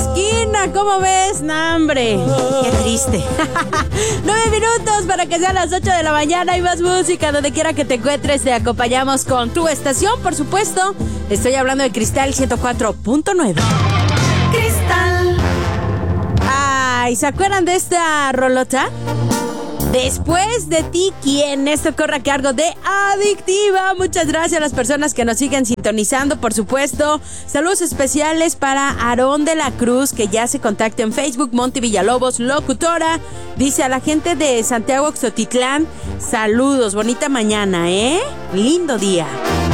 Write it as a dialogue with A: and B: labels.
A: esquina, ¿cómo ves? ¡No, hombre! ¡Qué triste! 9 minutos para que sean las 8 de la mañana y más música donde quiera que te encuentres. Te acompañamos con tu estación, por supuesto. Estoy hablando de Cristal 104.9.
B: Cristal.
A: Ay, ¿se acuerdan de esta rolota? Después de ti, ¿quién? Esto corre a cargo de Adictiva. Muchas gracias a las personas que nos siguen sintonizando, por supuesto. Saludos especiales para Aarón de la Cruz, que ya se contacta en Facebook. Monty Villalobos, locutora. Dice a la gente de Santiago Oxotitlán, saludos, bonita mañana, ¿eh? Lindo día.